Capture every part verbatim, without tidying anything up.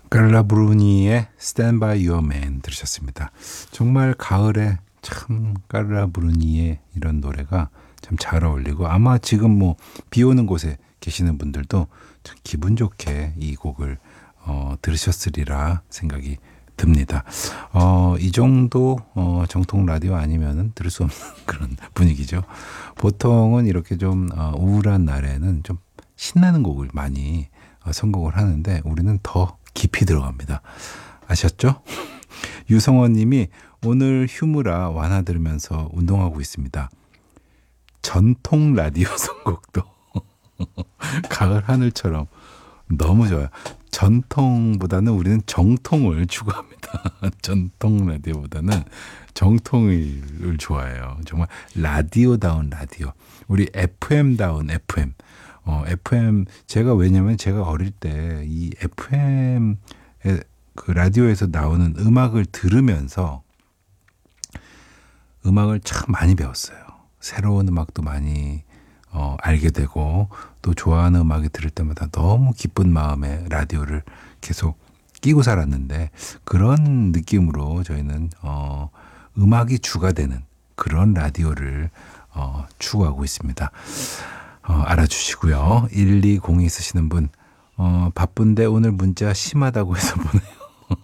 кар라 브루니의 Stand by Your Man 들으셨습니다. 정말 가을에 참 кар라 브루니의 이런 노래가 참 잘 어울리고 아마 지금 뭐 비 오는 곳에 계시는 분들도 참 기분 좋게 이 곡을 어, 들으셨으리라 생각이 듭니다. 어, 이 정도 어, 정통 라디오 아니면은 들을 수 없는 그런 분위기죠. 보통은 이렇게 좀 어, 우울한 날에는 좀 신나는 곡을 많이 어, 선곡을 하는데 우리는 더 깊이 들어갑니다. 아셨죠? 유성원 님이 오늘 휴무라 완화 들으면서 운동하고 있습니다. 전통 라디오 선곡도 가을 하늘처럼 너무 좋아요. 전통보다는 우리는 정통을 추구합니다. 전통 라디오보다는 정통을 좋아해요. 정말 라디오다운 라디오. 우리 에프엠다운 에프엠. 어, 에프엠 제가 왜냐면 제가 어릴 때 이 에프엠 그 라디오에서 나오는 음악을 들으면서 음악을 참 많이 배웠어요. 새로운 음악도 많이 어, 알게 되고 또 좋아하는 음악이 들을 때마다 너무 기쁜 마음에 라디오를 계속 끼고 살았는데 그런 느낌으로 저희는 어, 음악이 주가 되는 그런 라디오를 어, 추구하고 있습니다. 어, 알아주시고요. 일이공이 쓰시는 분 어, 바쁜데 오늘 문자 심하다고 해서 보내요.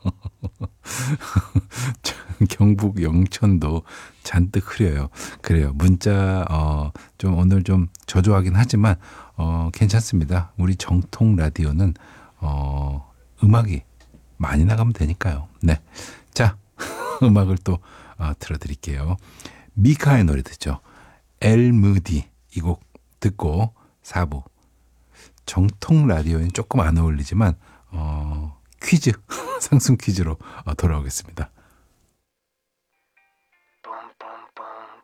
경북 영천도 잔뜩 흐려요. 그래요. 문자 어, 좀 오늘 좀 저조하긴 하지만 어, 괜찮습니다. 우리 정통 라디오는 어, 음악이 많이 나가면 되니까요. 네, 자 음악을 또 어, 틀어드릴게요. 미카의 노래 듣죠. 엘무디 이 곡 듣고 사 부 정통 라디오는 조금 안 어울리지만 어, 퀴즈 상승 퀴즈로 어, 돌아오겠습니다.